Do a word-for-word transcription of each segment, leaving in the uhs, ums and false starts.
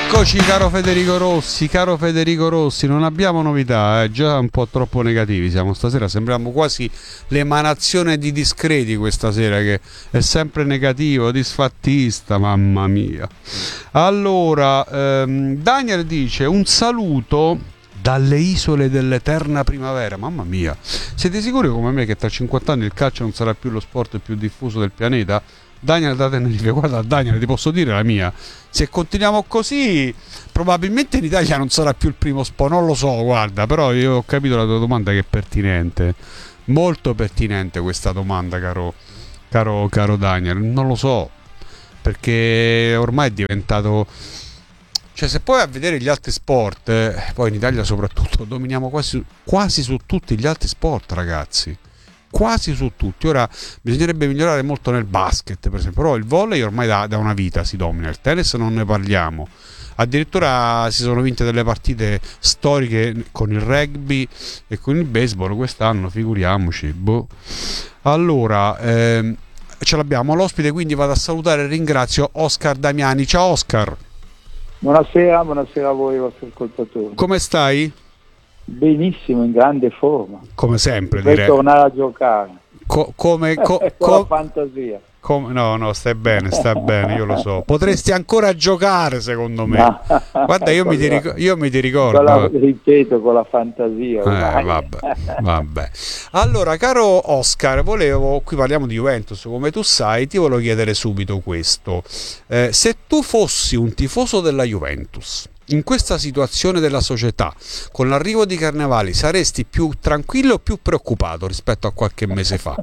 Eccoci caro Federico Rossi, caro Federico Rossi, non abbiamo novità, eh? Già un po' troppo negativi siamo stasera, sembriamo quasi l'emanazione di Discreti questa sera, che è sempre negativo, disfattista, mamma mia. Allora, ehm, Daniel dice un saluto dalle isole dell'eterna primavera, mamma mia, siete sicuri come me che tra cinquanta anni il calcio non sarà più lo sport più diffuso del pianeta? Daniel da Tenerife, guarda Daniel, ti posso dire la mia, se continuiamo così probabilmente in Italia non sarà più il primo sport, non lo so, guarda, però io ho capito la tua domanda, che è pertinente, molto pertinente questa domanda, caro, caro, caro Daniel, non lo so, perché ormai è diventato, cioè se poi a vedere gli altri sport, eh, poi in Italia soprattutto dominiamo quasi, quasi su tutti gli altri sport, ragazzi, quasi su tutti. Ora bisognerebbe migliorare molto nel basket, per esempio, però il volley ormai da, da una vita si domina, il tennis non ne parliamo, addirittura si sono vinte delle partite storiche con il rugby e con il baseball quest'anno, figuriamoci, boh. Allora ehm, ce l'abbiamo l'ospite, quindi vado a salutare e ringrazio Oscar Damiani. Ciao Oscar. Buonasera, buonasera a voi, vostri ascoltatori. Come stai? Benissimo, in grande forma. Come sempre, per direi. tornare a giocare. Co- come co- con co- la fantasia. Com- no, no, stai bene, stai bene, io lo so. Potresti ancora giocare, secondo me. No. Guarda, io, mi ti, ric- io mi ti ricordo. La, ripeto, con la fantasia. Eh, vabbè, vabbè. Allora, caro Oscar, volevo, qui parliamo di Juventus, come tu sai, ti volevo chiedere subito questo. Eh, se tu fossi un tifoso della Juventus, in questa situazione della società, con l'arrivo di Carnevali, saresti più tranquillo o più preoccupato rispetto a qualche mese fa?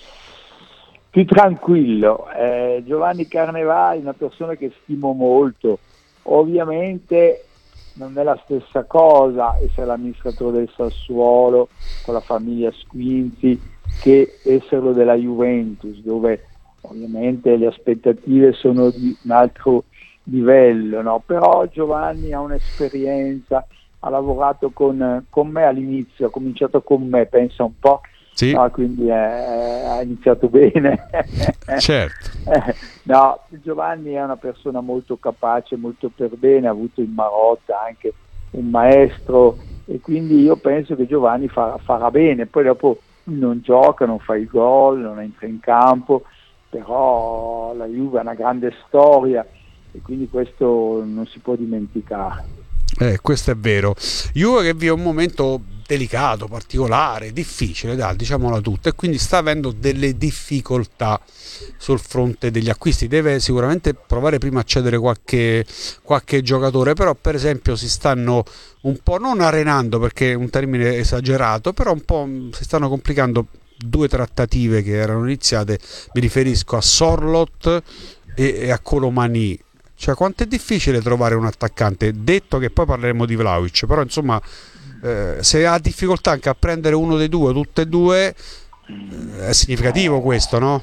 Più tranquillo. eh, Giovanni Carnevali è una persona che stimo molto, ovviamente non è la stessa cosa essere l'amministratore del Sassuolo con la famiglia Squinzi che esserlo della Juventus, dove ovviamente le aspettative sono di un altro livello, no? Però Giovanni ha un'esperienza, ha lavorato con, con me all'inizio, ha cominciato con me, pensa un po'. Sì. No, quindi eh, ha iniziato bene. Certo. No, Giovanni è una persona molto capace, molto per bene, ha avuto in Marotta anche un maestro e quindi io penso che Giovanni farà, farà bene. Poi dopo non gioca, non fa il gol, non entra in campo, però la Juve ha una grande storia e quindi questo non si può dimenticare. Eh, questo è vero. Juve che vive un momento delicato, particolare, difficile, dai, diciamola tutta, e quindi sta avendo delle difficoltà sul fronte degli acquisti. Deve sicuramente provare prima a cedere qualche, qualche giocatore, però per esempio si stanno un po', non arenando perché è un termine esagerato, però un po' si stanno complicando due trattative che erano iniziate, mi riferisco a Sorlot e, e a Colomani. Cioè, quanto è difficile trovare un attaccante, detto che poi parleremo di Vlahovic, però insomma eh, se ha difficoltà anche a prendere uno dei due, tutte e due, eh, è significativo questo, no?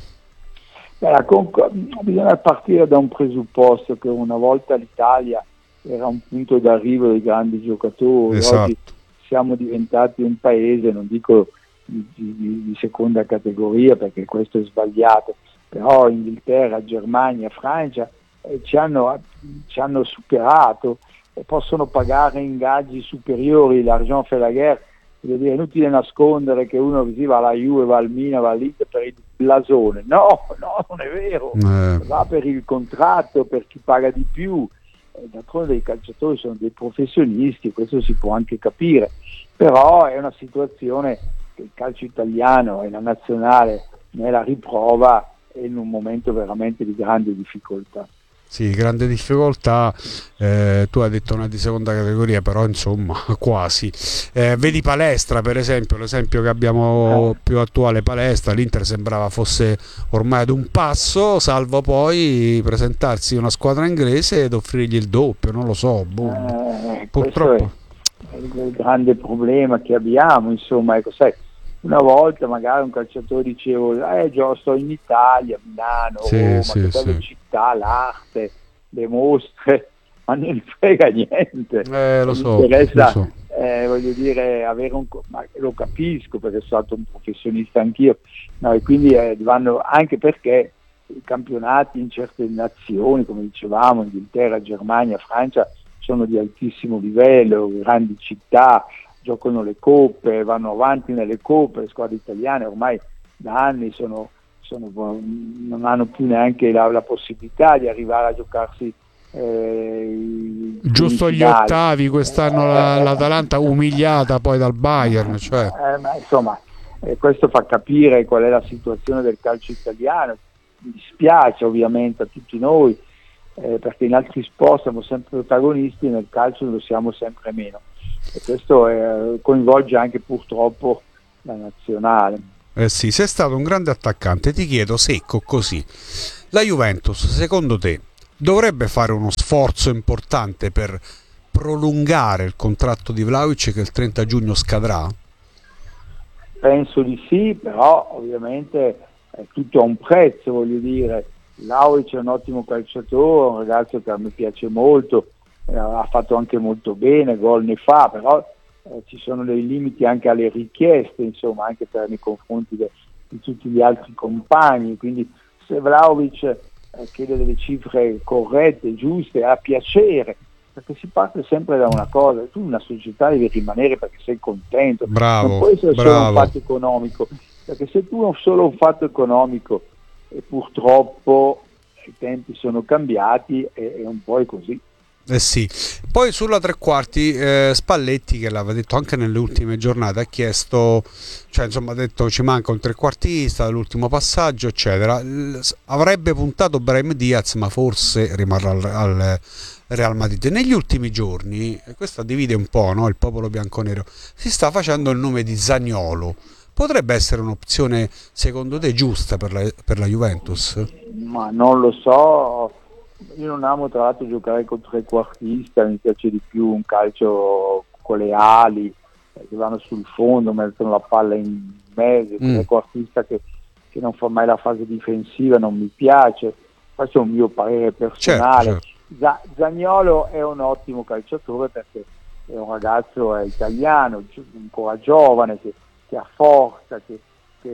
Beh, comunque, bisogna partire da un presupposto che una volta l'Italia era un punto d'arrivo dei grandi giocatori, esatto. Oggi siamo diventati un paese, non dico di, di, di seconda categoria perché questo è sbagliato, però Inghilterra, Germania, Francia eh, ci, hanno, ci hanno superato e possono pagare ingaggi superiori, l'argent fait la guerre. Voglio dire, è inutile nascondere che uno si va alla Juve, va al Milan, va all'Inter per il blasone. No, no, non è vero. Eh. Va per il contratto, per chi paga di più. E d'altronde i calciatori sono dei professionisti, questo si può anche capire. Però è una situazione che il calcio italiano e la nazionale ne la riprova in un momento veramente di grande difficoltà. Sì, grande difficoltà, eh, tu hai detto una di seconda categoria, però insomma quasi. Eh, vedi Palestra per esempio, l'esempio che abbiamo più attuale, Palestra, l'Inter sembrava fosse ormai ad un passo, salvo poi presentarsi una squadra inglese ed offrirgli il doppio, non lo so, boh. Eh, Purtroppo. È il grande problema che abbiamo, insomma, ecco, sai, una volta magari un calciatore diceva eh già sto in Italia, Milano, sì, Roma, sì, che belle sì. città, l'arte, le mostre, ma non ne frega niente. Eh, lo Mi so, interessa, lo so. eh, voglio dire, avere un, ma lo capisco perché sono stato un professionista anch'io, no, e quindi eh, vanno, anche perché i campionati in certe nazioni, come dicevamo, Inghilterra, Germania, Francia, sono di altissimo livello, grandi città, giocano le coppe, vanno avanti nelle coppe, le squadre italiane ormai da anni sono, sono, non hanno più neanche la, la possibilità di arrivare a giocarsi eh, giusto gli ottavi. Quest'anno la, l'Atalanta umiliata poi dal Bayern, cioè. eh, ma insomma eh, questo fa capire qual è la situazione del calcio italiano. Mi dispiace ovviamente a tutti noi, eh, perché in altri sport siamo sempre protagonisti, nel calcio lo siamo sempre meno, e questo eh, coinvolge anche purtroppo la nazionale. Eh sì, sei stato un grande attaccante, ti chiedo secco così, la Juventus secondo te dovrebbe fare uno sforzo importante per prolungare il contratto di Vlahovic che il trenta giugno scadrà? Penso di sì, però ovviamente è tutto a un prezzo, voglio dire. Vlahovic è un ottimo calciatore, un ragazzo che a me piace molto, eh, ha fatto anche molto bene, gol ne fa, però eh, ci sono dei limiti anche alle richieste, insomma, anche per nei confronti de, di tutti gli altri compagni, quindi se Vlahovic eh, chiede delle cifre corrette, giuste, a piacere, perché si parte sempre da una cosa: tu in una società devi rimanere perché sei contento, bravo, non può essere bravo. solo un fatto economico, perché se tu hai solo un fatto economico, e purtroppo i tempi sono cambiati, e, e un po' è così. Eh sì, poi sulla tre quarti eh, Spalletti, che l'aveva detto anche nelle ultime giornate, ha chiesto, cioè insomma ha detto ci manca un trequartista, l'ultimo passaggio eccetera. L- avrebbe puntato Brahim Diaz, ma forse rimarrà al, al Real Madrid. Negli ultimi giorni, e questo divide un po', no, il popolo bianconero, si sta facendo il nome di Zaniolo. Potrebbe essere un'opzione secondo te giusta per la, per la Juventus? Ma non lo so, io non amo tra l'altro giocare con trequartista, mi piace di più un calcio con le ali eh, che vanno sul fondo, mettono la palla in mezzo, un Mm. trequartista che, che non fa mai la fase difensiva non mi piace. Questo è un mio parere personale. Certo, certo. Z- Zaniolo è un ottimo calciatore perché è un ragazzo è italiano, gi- ancora giovane, che, che ha forza, che, che,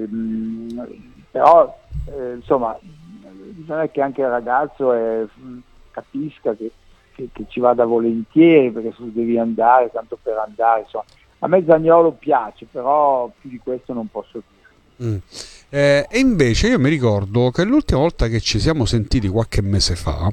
mh, però eh, insomma bisogna che anche il ragazzo è, mh, capisca che, che, che ci vada volentieri, perché se devi andare tanto per andare, insomma. A me Zaniolo piace, però più di questo non posso dire. Mm. Eh, e invece io mi ricordo che l'ultima volta che ci siamo sentiti qualche mese fa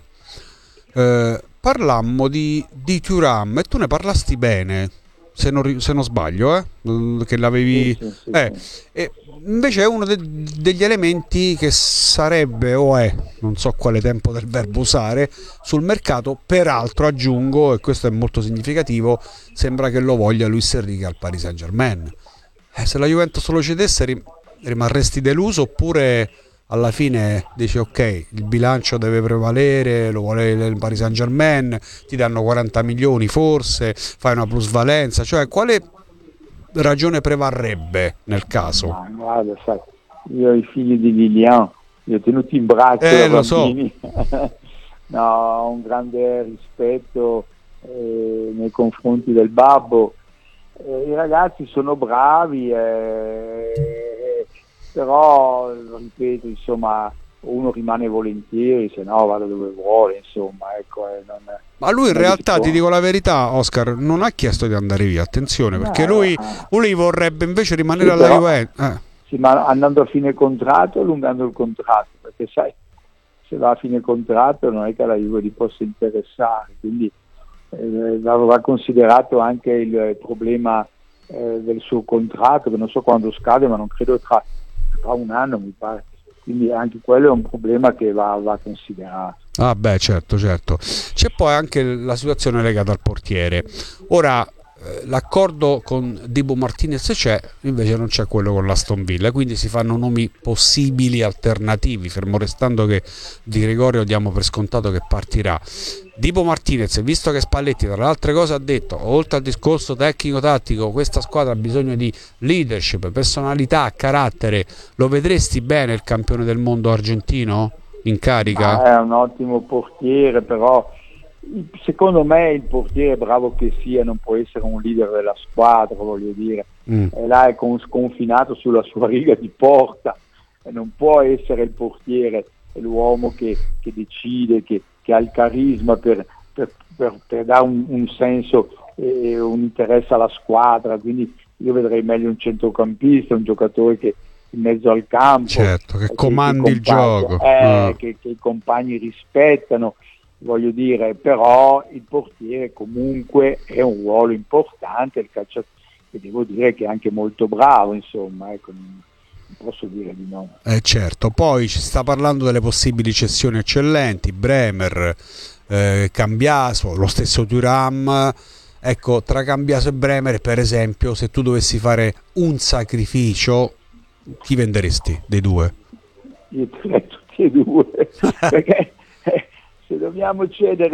eh, parlammo di, di Thuram, e tu ne parlasti bene, se non, ri- se non sbaglio, eh? Mm, che l'avevi... Sì, sì, sì, eh, sì. e invece è uno de- degli elementi che sarebbe o è, non so quale tempo del verbo usare, sul mercato. Peraltro aggiungo, e questo è molto significativo, sembra che lo voglia Luis Enrique al Paris Saint-Germain. Eh, se la Juventus lo cedesse rim- rimarresti deluso, oppure alla fine dici ok, il bilancio deve prevalere, lo vuole il Paris Saint-Germain, ti danno quaranta milioni forse, fai una plusvalenza, cioè quale ragione prevarrebbe nel caso? Ma guarda, sai, io ho i figli di Lilian, li ho tenuti in braccio da Eh, lo so. bambini. No, ho un grande rispetto eh, nei confronti del babbo. Eh, I ragazzi sono bravi, eh, però ripeto, insomma, uno rimane volentieri, se no vado dove vuole, insomma, ecco. Eh, non, Ma lui in non è che si realtà, può- ti dico la verità, Oscar, non ha chiesto di andare via, attenzione, perché No, lui, lui vorrebbe invece rimanere sì, alla però, Juventus. Eh. sì, ma andando a fine contratto, allungando il contratto, perché sai, se va a fine contratto non è che la Juve gli possa interessare, quindi eh, va, va considerato anche il problema eh, del suo contratto, che non so quando scade, ma non credo tra, tra un anno, mi pare, quindi anche quello è un problema che va, va considerato. Ah beh, certo, certo. C'è poi anche la situazione legata al portiere. Ora, eh, l'accordo con Dibu Martinez c'è, invece non c'è quello con l'Aston Villa, quindi si fanno nomi possibili alternativi, fermo restando che Di Gregorio diamo per scontato che partirà. Dibu Martinez, visto che Spalletti tra le altre cose ha detto, oltre al discorso tecnico-tattico, questa squadra ha bisogno di leadership, personalità, carattere, lo vedresti bene il campione del mondo argentino in carica? Ma è un ottimo portiere, però il- secondo me il portiere, bravo che sia, non può essere un leader della squadra, voglio dire. Mm. E là è con- sconfinato sulla sua riga di porta, e non può essere il portiere, è l'uomo che, che decide, che, che ha il carisma per, per, per, per dare un, un senso e un interesse alla squadra, quindi io vedrei meglio un centrocampista, un giocatore che in mezzo al campo, certo, che che, comandi che il gioco, eh, uh. che, che i compagni rispettano, voglio dire, però il portiere comunque è un ruolo importante, il calciatore, e devo dire che è anche molto bravo, insomma, ecco, non posso dire di no. Eh certo, poi ci sta parlando delle possibili cessioni eccellenti, Bremer, eh, Cambiaso, lo stesso Thuram. Ecco, tra Cambiaso e Bremer, per esempio, se tu dovessi fare un sacrificio, chi venderesti dei due? Io direi tutti e due, perché eh, se dobbiamo cedere